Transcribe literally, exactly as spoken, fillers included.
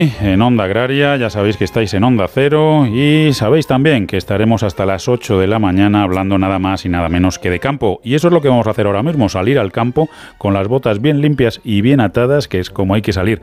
En Onda Agraria, ya sabéis que estáis en Onda Cero y sabéis también que estaremos hasta las ocho de la mañana hablando nada más y nada menos que de campo. Y eso es lo que vamos a hacer ahora mismo, salir al campo con las botas bien limpias y bien atadas, que es como hay que salir